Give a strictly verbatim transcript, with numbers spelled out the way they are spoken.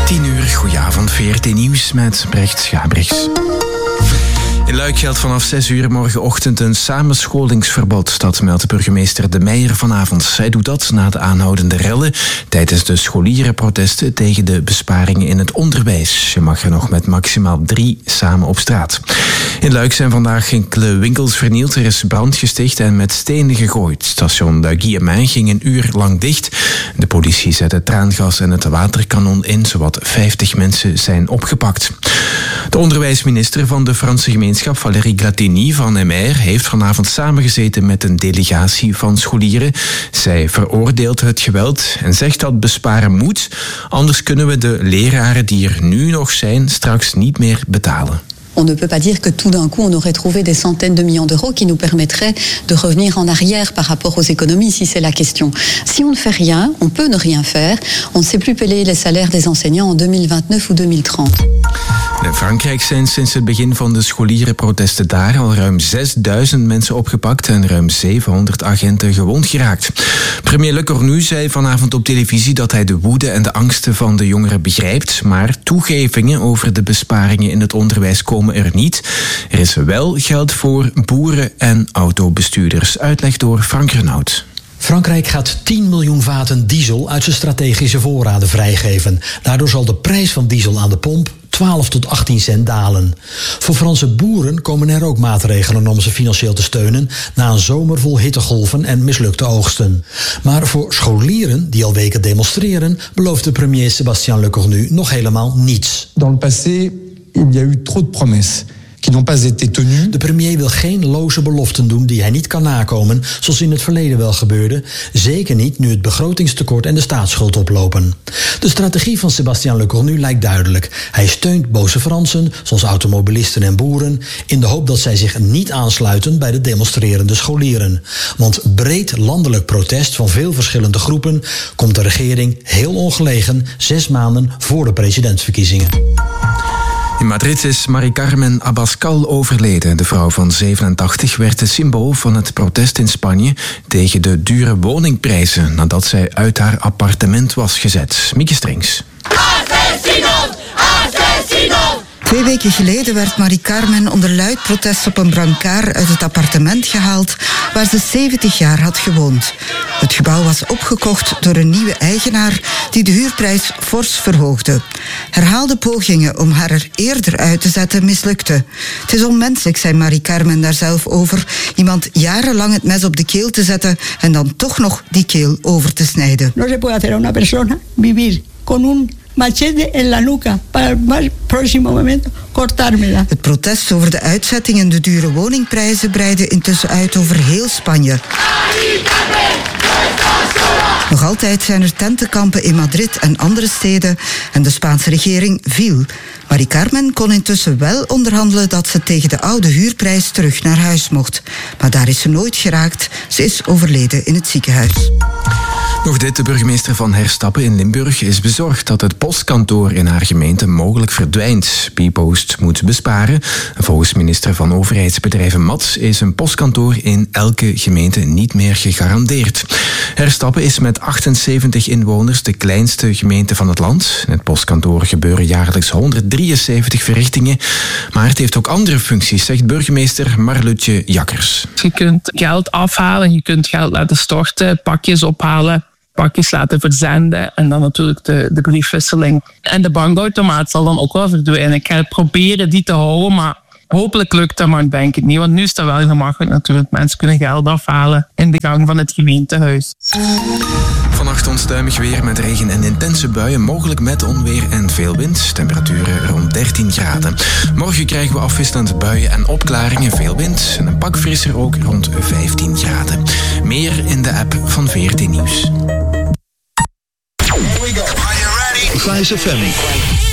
tien uur, goedenavond, V R T Nieuws met Brecht Schabrichs. In Luik geldt vanaf zes uur morgenochtend een samenscholingsverbod. Dat meldt burgemeester De Meijer vanavond. Hij doet dat na de aanhoudende rellen tijdens de scholierenprotesten tegen de besparingen in het onderwijs. Je mag er nog met maximaal drie samen op straat. In Luik zijn vandaag enkele winkels vernield. Er is brand gesticht en met stenen gegooid. Station Luik-Guillemijn ging een uur lang dicht. De politie zette traangas en het waterkanon in. Zowat vijftig mensen zijn opgepakt. De onderwijsminister van de Franse gemeenschap, Valérie Glatini van M R, heeft vanavond samengezeten met een delegatie van scholieren. Zij veroordeelt het geweld en zegt dat besparen moet. Anders kunnen we de leraren die er nu nog zijn straks niet meer betalen. On ne peut pas dire que tout d'un coup on aurait trouvé des centaines de millions d'euros qui nous permettraient de revenir en arrière par rapport aux économies, si c'est la question. Si on ne fait rien, on peut ne rien faire. On ne sait plus payer les salaires des enseignants en deux mille vingt-neuf ou deux mille trente. In Frankrijk zijn sinds het begin van de scholierenprotesten daar al ruim zesduizend mensen opgepakt en ruim zevenhonderd agenten gewond geraakt. Premier Le Cornu zei vanavond op televisie dat hij de woede en de angsten van de jongeren begrijpt, maar toegevingen over de besparingen in het onderwijs komen er niet. Er is wel geld voor boeren en autobestuurders. Uitleg door Frank Renaud. Frankrijk gaat tien miljoen vaten diesel uit zijn strategische voorraden vrijgeven. Daardoor zal de prijs van diesel aan de pomp twaalf tot achttien cent dalen. Voor Franse boeren komen er ook maatregelen om ze financieel te steunen na een zomer vol hittegolven en mislukte oogsten. Maar voor scholieren die al weken demonstreren, belooft de premier Sébastien Lecornu nog helemaal niets. Dans le passé, il y a eu trop de promesses qui n'ont pas été tenues. De premier wil geen loze beloften doen die hij niet kan nakomen, zoals in het verleden wel gebeurde. Zeker niet nu het begrotingstekort en de staatsschuld oplopen. De strategie van Sébastien Lecornu lijkt duidelijk. Hij steunt boze Fransen, zoals automobilisten en boeren, in de hoop dat zij zich niet aansluiten bij de demonstrerende scholieren. Want breed landelijk protest van veel verschillende groepen komt de regering heel ongelegen zes maanden voor de presidentsverkiezingen. In Madrid is Mari-Carmen Abascal overleden. De vrouw van zevenentachtig werd het symbool van het protest in Spanje tegen de dure woningprijzen nadat zij uit haar appartement was gezet. Mieke Strings. Asesinos! Asesinos! Twee weken geleden werd Mari-Carmen onder luid protest op een brancard uit het appartement gehaald waar ze zeventig jaar had gewoond. Het gebouw was opgekocht door een nieuwe eigenaar die de huurprijs fors verhoogde. Herhaalde pogingen om haar er eerder uit te zetten mislukten. Het is onmenselijk, zei Mari-Carmen daar zelf over, iemand jarenlang het mes op de keel te zetten en dan toch nog die keel over te snijden. No se puede hacer a una persona vivir con un machete en la nuca para el más próximo momento cortármela. Het protest over de uitzetting en de dure woningprijzen breidde intussen uit over heel Spanje. Nog altijd zijn er tentenkampen in Madrid en andere steden en de Spaanse regering viel. Mari-Carmen kon intussen wel onderhandelen dat ze tegen de oude huurprijs terug naar huis mocht. Maar daar is ze nooit geraakt. Ze is overleden in het ziekenhuis. Nog dit, de burgemeester van Herstappen in Limburg is bezorgd dat het postkantoor in haar gemeente mogelijk verdwijnt. Bpost moet besparen. Volgens minister van Overheidsbedrijven Mats is een postkantoor in elke gemeente niet meer gegarandeerd. Herstappen is met achtenzeventig inwoners de kleinste gemeente van het land. In het postkantoor gebeuren jaarlijks honderddrieënzeventig verrichtingen. Maar het heeft ook andere functies, zegt burgemeester Marlutje Jakkers. Je kunt geld afhalen, je kunt geld laten storten, pakjes ophalen, pakjes laten verzenden en dan natuurlijk de, de briefwisseling. En de bankautomaat zal dan ook wel verdwijnen. Ik ga proberen die te houden, maar hopelijk lukt dat, maar ik denk het niet. Want nu is dat wel gemakkelijk natuurlijk. Mensen kunnen geld afhalen in de gang van het gemeentehuis. Vannacht onstuimig weer met regen en intense buien, mogelijk met onweer en veel wind. Temperaturen rond dertien graden. Morgen krijgen we afwisselend buien en opklaringen, veel wind. En een pak frisser ook rond vijftien graden. Meer in de app van V R T Nieuws. Flash F M.